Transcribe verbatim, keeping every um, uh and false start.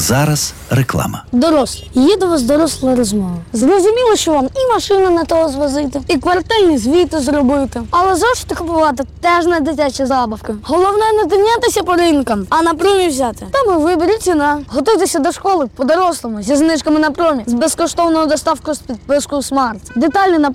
зараз реклама. Дорослі. Є до вас доросла розмова. Зрозуміло, що вам і машину не того звозити, і квартальні звіти зробити. Але зошити купувати теж не дитячі забавки. Головне не тинятися по ринкам, а на промі взяти. Там і вибір ціна. Готуйтеся до школи по-дорослому, зі знижками на промі, з безкоштовною доставкою з підпискою Смарт. Деталі на